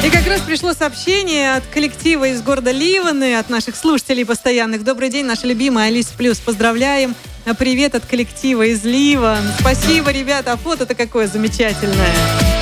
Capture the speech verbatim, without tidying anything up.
И как раз пришло сообщение от коллектива из города Ливаны, от наших слушателей постоянных. Добрый день, наша любимая Алис Плюс. Поздравляем. Привет от коллектива из Ливан. Спасибо, ребята. А фото-то какое замечательное.